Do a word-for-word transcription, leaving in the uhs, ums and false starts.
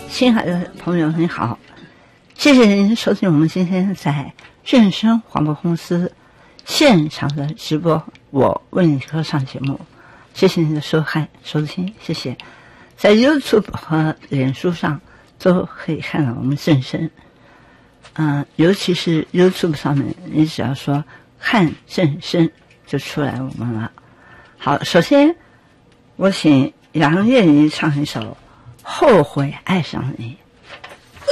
亲爱的朋友，你好，谢谢您收听我们今天在正声广播公司现场的直播，我为你歌唱节目。谢谢您的收看收听，谢谢。在 YouTube 和脸书上都可以看到我们正声，嗯、呃，尤其是 YouTube 上面，你只要说看正声就出来我们了。好，首先我请杨钿妮唱一首《后悔爱上你》。